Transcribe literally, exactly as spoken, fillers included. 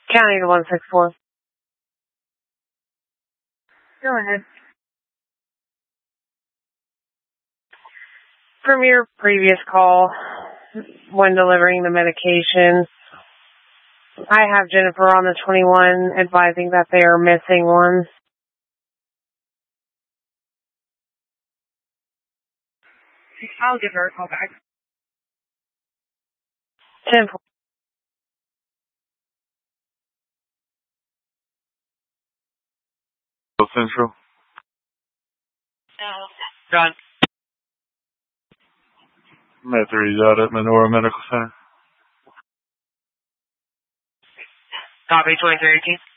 County to one six four. Go ahead. From your previous call, when delivering the medication, I have Jennifer on the twenty-one advising that they are missing one. I'll give her a call back. ten four. Central. John. Met three's out at Menorah Medical Center. Copy twenty-three eighteen.